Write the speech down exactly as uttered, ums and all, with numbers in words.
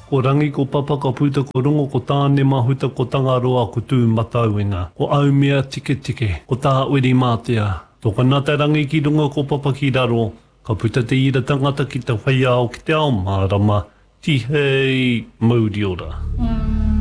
Ko rangi ko papa ka puta ko rongo ko tāne mahuta ko tangaroa ko tū matauenga. Ko au mea tike tike, ko tā uri mātea. Tō kanata rangi ki runga ko papa ki raro, ka puta te ira tangata ki te whaiao ki te ao mārama, tihei mauri ora. Mm.